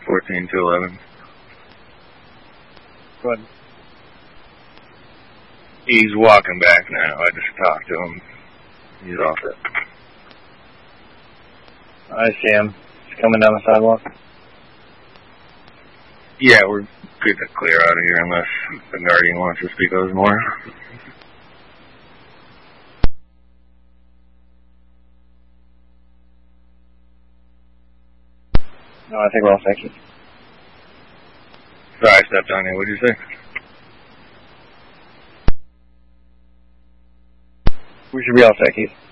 14211. Go ahead. He's walking back now. I just talked to him. He's off it. I see him. He's coming down the sidewalk. Yeah, we're good to clear out of here unless the Guardian wants to speak those more. No, I think we're all thank you. Sorry, I stepped on you. What did you say? We should be all thank you.